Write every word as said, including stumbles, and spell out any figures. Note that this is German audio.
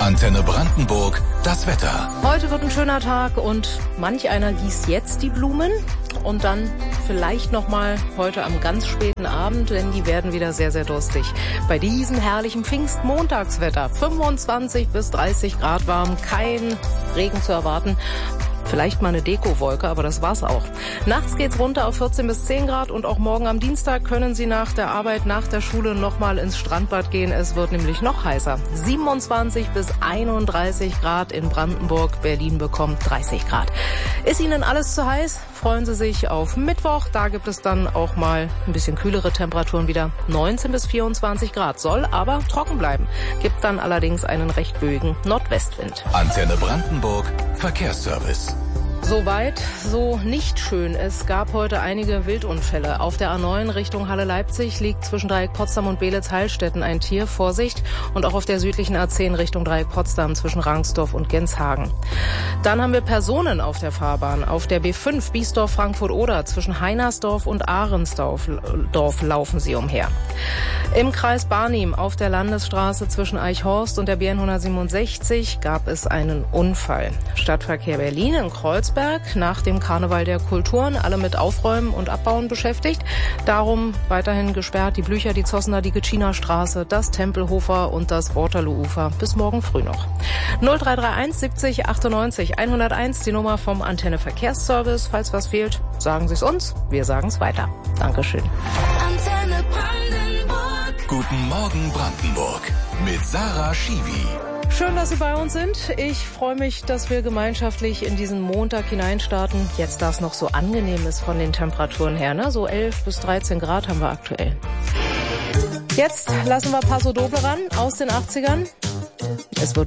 Antenne Brandenburg, das Wetter. Heute wird ein schöner Tag und manch einer gießt jetzt die Blumen und dann vielleicht nochmal heute am ganz späten Abend, denn die werden wieder sehr, sehr durstig. Bei diesem herrlichen Pfingstmontagswetter, fünfundzwanzig bis dreißig Grad warm, kein Regen zu erwarten. Vielleicht mal eine Dekowolke, aber das war's auch. Nachts geht's runter auf vierzehn bis zehn Grad und auch morgen am Dienstag können Sie nach der Arbeit, nach der Schule nochmal ins Strandbad gehen. Es wird nämlich noch heißer. siebenundzwanzig bis einunddreißig Grad in Brandenburg. Berlin bekommt dreißig Grad. Ist Ihnen alles zu heiß? Freuen Sie sich auf Mittwoch. Da gibt es dann auch mal ein bisschen kühlere Temperaturen wieder. neunzehn bis vierundzwanzig Grad. Soll aber trocken bleiben. Gibt dann allerdings einen recht böigen Nordwestwind. Antenne Brandenburg, Verkehrsservice. Soweit, so nicht schön. Es gab heute einige Wildunfälle. Auf der A neun Richtung Halle-Leipzig liegt zwischen Dreieck Potsdam und Beelitz-Heilstätten ein Tier. Vorsicht. Und auch auf der südlichen A zehn Richtung Dreieck Potsdam zwischen Rangsdorf und Genshagen. Dann haben wir Personen auf der Fahrbahn. Auf der B fünf Biesdorf-Frankfurt-Oder zwischen Heinersdorf und Ahrensdorf Dorf laufen sie umher. Im Kreis Barnim auf der Landesstraße zwischen Eichhorst und der B N hundertsiebenundsechzig gab es einen Unfall. Stadtverkehr Berlin in Kreuzberg nach dem Karneval der Kulturen, alle mit Aufräumen und Abbauen beschäftigt. Darum weiterhin gesperrt die Blücher, die Zossener, die Geciner Straße, das Tempelhofer und das Waterloo-Ufer bis morgen früh noch. null drei drei eins siebzig achtundneunzig hunderteins, die Nummer vom Antenne Verkehrsservice. Falls was fehlt, sagen Sie es uns, wir sagen es weiter. Dankeschön. Antenne Brandenburg. Guten Morgen Brandenburg mit Sarah Schiwi. Schön, dass Sie bei uns sind. Ich freue mich, dass wir gemeinschaftlich in diesen Montag hineinstarten. Jetzt, da es noch so angenehm ist von den Temperaturen her, ne? So elf bis dreizehn Grad haben wir aktuell. Jetzt lassen wir Paso Doble ran aus den achtzigern. Es wird